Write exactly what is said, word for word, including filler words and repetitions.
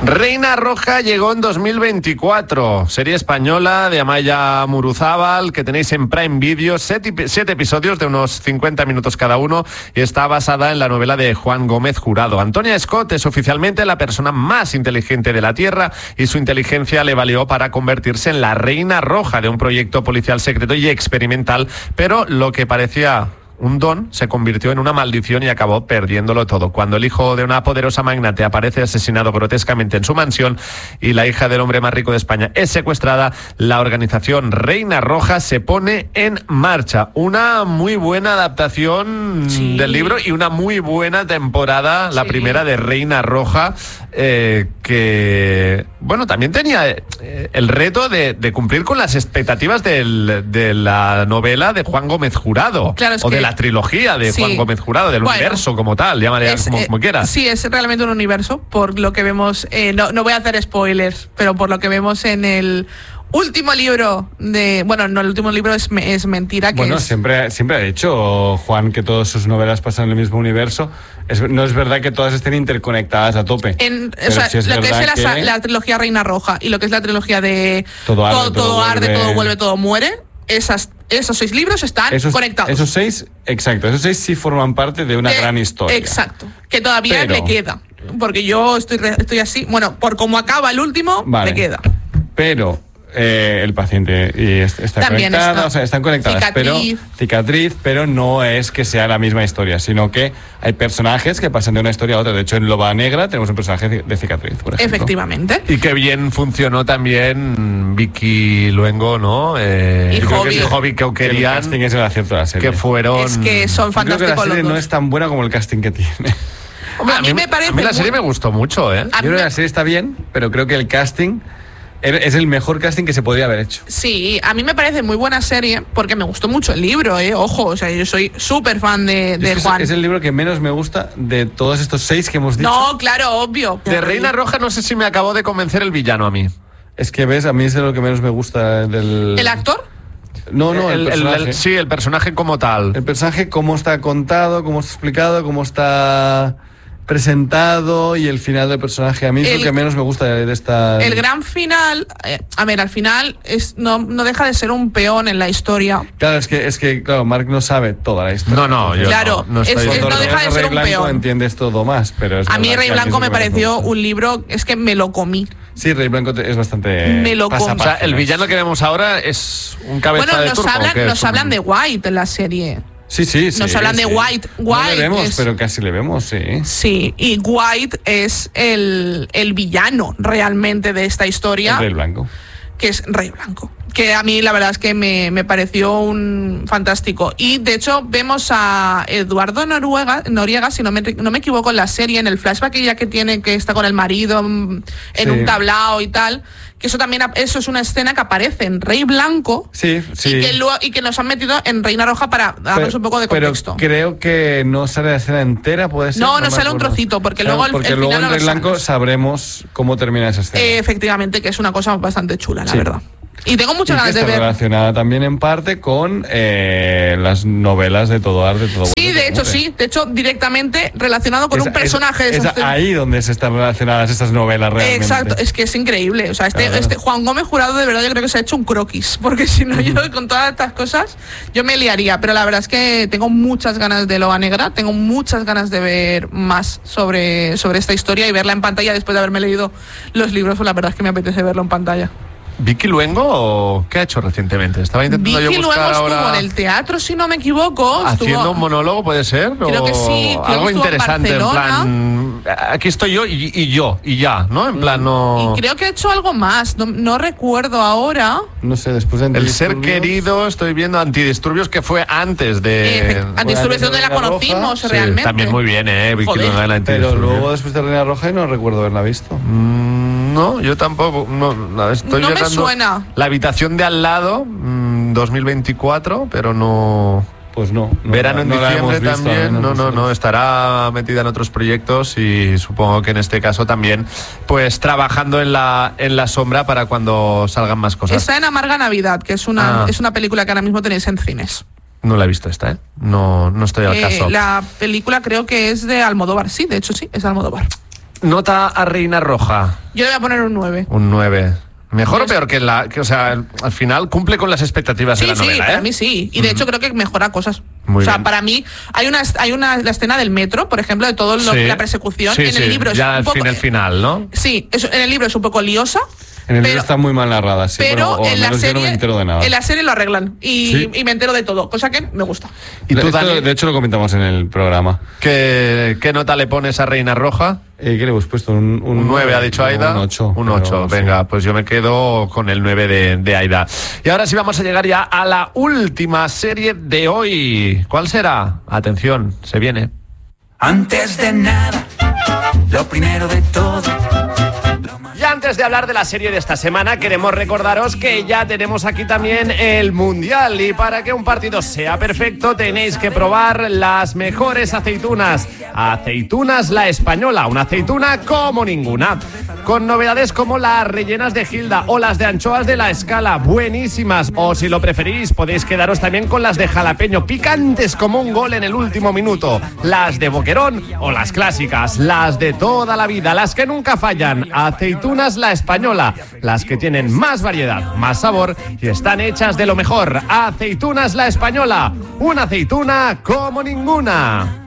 Reina Roja llegó en dos mil veinticuatro, serie española de Amaia Muruzábal que tenéis en Prime Video, siete, siete episodios de unos cincuenta minutos cada uno y está basada en la novela de Juan Gómez Jurado. Antonia Scott es oficialmente la persona más inteligente de la Tierra y su inteligencia le valió para convertirse en la Reina Roja de un proyecto policial secreto y experimental, pero lo que parecía un don se convirtió en una maldición y acabó perdiéndolo todo. Cuando el hijo de una poderosa magnate aparece asesinado grotescamente en su mansión y la hija del hombre más rico de España es secuestrada, la organización Reina Roja se pone en marcha. Una muy buena adaptación sí. del libro y una muy buena temporada, la sí. primera de Reina Roja, eh, que, bueno, también tenía eh, el reto de, de cumplir con las expectativas del, de la novela de Juan Gómez Jurado. Claro, es o que de la trilogía de sí. Juan Gómez Jurado, del bueno, universo como tal, llámale es, como, como quieras. Sí, es realmente un universo, por lo que vemos, eh, no, no voy a hacer spoilers, pero por lo que vemos en el último libro de, bueno, no, el último libro es, es mentira. Que bueno, es, siempre, siempre ha dicho Juan que todas sus novelas pasan en el mismo universo. Es, no es verdad que todas estén interconectadas a tope. En, o sea, sí es lo que es la, que la trilogía Reina Roja y lo que es la trilogía de Todo arde, todo, todo, todo, arde, vuelve... todo vuelve, todo muere, esas esos seis libros están esos, conectados. Esos seis, exacto, esos seis sí forman parte de una de, gran historia. Exacto, que todavía Pero, le queda. Porque yo estoy, estoy así, bueno, por cómo acaba el último, vale, le queda. Pero eh, el paciente y está También conectada, está. o sea, están conectadas, cicatriz. pero cicatriz, pero no es que sea la misma historia, sino que hay personajes que pasan de una historia a otra. De hecho, en Loba Negra tenemos un personaje de cicatriz, por ejemplo. Efectivamente. Y que bien funcionó también Vicky Luengo, ¿no? Eh, y Hobby. Y Hobby que querían. El casting es el acierto de la serie. Que fueron. Es que son fantásticos. Yo creo que la serie los dos. no es tan buena como el casting que tiene. Hombre, a, mí a mí me parece. A mí la serie muy... me gustó mucho, ¿eh? Yo creo que la serie está bien, pero creo que el casting es el mejor casting que se podría haber hecho. Sí, a mí me parece muy buena serie porque me gustó mucho el libro, ¿eh? Ojo, o sea, yo soy súper fan de, de es Juan. Es el libro que menos me gusta de todos estos seis que hemos dicho. No, claro, obvio. De Reina Roja no sé si me acabó de convencer el villano a mí. Es que ves, a mí es de lo que menos me gusta del... ¿El actor? No, no, el, el personaje. El, el, sí, el personaje como tal. El personaje, cómo está contado, cómo está explicado, cómo está presentado y el final del personaje. A mí es el, lo que menos me gusta de esta... El gran final, eh, a ver, al final es, no, no deja de ser un peón en la historia. Claro, es que, es que claro, Marc no sabe toda la historia. No, no, yo claro, no, no, es, es, no deja de ser Rey un Blanco peón. Entiendes todo más, pero es a mí Rey Blanco me pareció me un libro, es que me lo comí. Sí, Rey Blanco es bastante... Me lo comí. O sea, el villano que vemos ahora es un cabeza bueno, de nos turco. Hablan, nos un... hablan de White en la serie. Sí, sí, sí. Nos hablan sí. de White. White no le vemos, es... pero casi le vemos, sí. Sí, y White es el, el villano realmente de esta historia. El Rey Blanco. Que es Rey Blanco. Que a mí la verdad es que me, me pareció un fantástico. Y de hecho vemos a Eduardo Noriega, Noriega si no me, no me equivoco, en la serie, en el flashback ya que tiene, que está con el marido en sí. un tablao y tal. Que eso también eso es una escena que aparece en Rey Blanco. Sí, sí. Y que, lo, y que nos han metido en Reina Roja para darnos pero, un poco de contexto. Pero creo que no sale la escena entera, puede ser. No, no, no sale un trocito, porque claro, luego el, porque el luego final en Rey no Blanco sabes. Sabremos cómo termina esa escena. Eh, efectivamente, que es una cosa bastante chula, la sí. verdad. Y tengo muchas y ganas que de está ver. relacionada también en parte con eh, las novelas de Todo Arde, Todo Sí, Vuelve, de hecho, sí. De hecho, directamente relacionado con es, un personaje. Es, de es ahí donde se están relacionadas estas novelas realmente. Exacto, es que es increíble. O sea, este, claro. este Juan Gómez Jurado de verdad yo creo que se ha hecho un croquis. Porque si no, yo con todas estas cosas, yo me liaría. Pero la verdad es que tengo muchas ganas de Loba Negra. Tengo muchas ganas de ver más sobre, sobre esta historia y verla en pantalla después de haberme leído los libros. Pues la verdad es que me apetece verlo en pantalla. ¿Vicky Luengo qué ha hecho recientemente? Estaba intentando Vicky yo buscar Luengo ahora... estuvo en el teatro, si no me equivoco. Haciendo estuvo... un monólogo, ¿puede ser? Creo o... que sí. Creo algo que interesante, en, en plan... Aquí estoy yo y, y yo, y ya, ¿no? En plan, no... Y creo que ha hecho algo más, no, no recuerdo ahora. No sé, después de El ser querido, estoy viendo Antidisturbios, que fue antes de... Eh, Antidisturbios, donde la conocimos sí, realmente. También muy bien, ¿eh? Vicky Luengo en Pero luego después de Reina Roja no recuerdo haberla visto. Mm, no, yo tampoco. No, no, estoy no me llorando. suena. La habitación de al lado, mmm, dos mil veinticuatro, pero no... Pues no. no Verano en no diciembre visto, también. No, no, no, no. Estará metida en otros proyectos y supongo que en este caso también, pues trabajando en la en la sombra para cuando salgan más cosas. Está en Amarga Navidad, que es una, ah. es una película que ahora mismo tenéis en cines. No la he visto esta, ¿eh? No, no estoy al eh, caso. La película creo que es de Almodóvar. Sí, de hecho sí, es de Almodóvar. Nota a Reina Roja. Yo le voy a poner un nueve. Un nueve. ¿Mejor o peor que la que, o sea, al final cumple con las expectativas sí, de la novela? Sí, ¿eh? para mí sí. Y de uh-huh. hecho creo que mejora cosas. Muy o sea, bien. para mí hay una hay una la escena del metro, por ejemplo, de todo lo, sí. la persecución. Sí, en sí. el libro es ya un al poco, fin, el final, ¿no? Sí, es, en el libro es un poco liosa. En el pero, libro está muy mal narrada, sí. Pero bueno, en la serie, yo no me entero de nada. En la serie lo arreglan y, ¿Sí? y me entero de todo, cosa que me gusta. ¿Y tú, Dani? De hecho, lo comentamos en el programa. ¿Qué, qué nota le pones a Reina Roja? Eh, ¿Qué le hemos puesto? Un, un, un nueve, ha dicho Aida. Un ocho. Un ocho, venga, sí. Pues yo me quedo con el nueve de, de Aida. Y ahora sí vamos a llegar ya a la última serie de hoy. ¿Cuál será? Atención, se viene. Antes de nada, lo primero de todo. Y antes de hablar de la serie de esta semana, queremos recordaros que ya tenemos aquí también el Mundial. Y para que un partido sea perfecto, tenéis que probar las mejores aceitunas. Aceitunas La Española, una aceituna como ninguna. Con novedades como las rellenas de Gilda o las de anchoas de La Escala, buenísimas. O si lo preferís, podéis quedaros también con las de jalapeño, picantes como un gol en el último minuto. Las de boquerón o las clásicas, las de toda la vida, las que nunca fallan. Aceitunas La Española, las que tienen más variedad, más sabor y están hechas de lo mejor. Aceitunas La Española, una aceituna como ninguna.